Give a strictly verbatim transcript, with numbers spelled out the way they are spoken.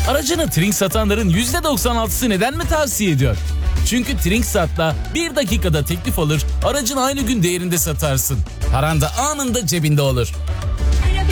Aracını Trink satanların yüzde doksan altısı neden mi tavsiye ediyor? Çünkü Trinksat'la bir dakikada teklif alır, aracın aynı gün değerinde satarsın. Paran da anında cebinde olur.